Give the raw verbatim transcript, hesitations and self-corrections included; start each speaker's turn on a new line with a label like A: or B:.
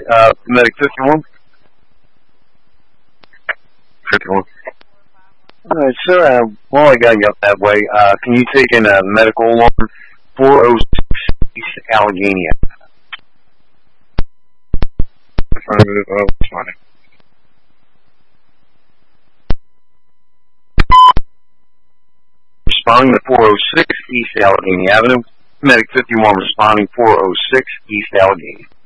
A: uh, medic fifty-one. fifty-one. Alright, sir, uh, while I got you up that way, uh, can you take in a medical alarm four oh six East Allegheny Avenue? Oh, fine. Responding to four oh six East Allegheny Avenue. Medic fifty-one responding four oh six East Allegheny.